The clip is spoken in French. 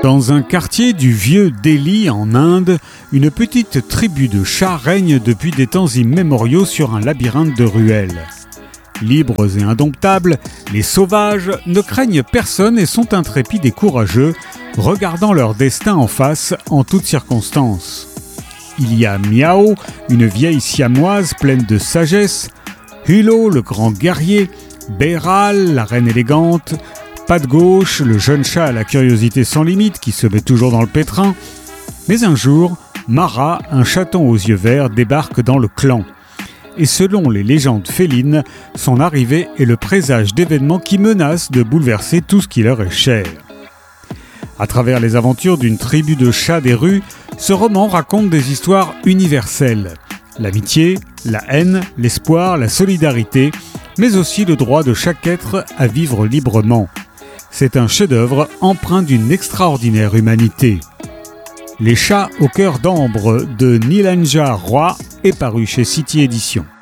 Dans un quartier du vieux Delhi en Inde, une petite tribu de chats règne depuis des temps immémoriaux sur un labyrinthe de ruelles. Libres et indomptables, les sauvages ne craignent personne et sont intrépides et courageux, regardant leur destin en face en toutes circonstances. Il y a Miao, une vieille siamoise pleine de sagesse, Hulot, le grand guerrier, Behral, la reine élégante, Pas de gauche, le jeune chat à la curiosité sans limite qui se met toujours dans le pétrin. Mais un jour, Mara, un chaton aux yeux verts, débarque dans le clan. Et selon les légendes félines, son arrivée est le présage d'événements qui menacent de bouleverser tout ce qui leur est cher. À travers les aventures d'une tribu de chats des rues, ce roman raconte des histoires universelles. L'amitié, la haine, l'espoir, la solidarité, mais aussi le droit de chaque être à vivre librement. C'est un chef-d'œuvre empreint d'une extraordinaire humanité. Les chats au cœur d'ambre de Nilanja Roy est paru chez City Éditions.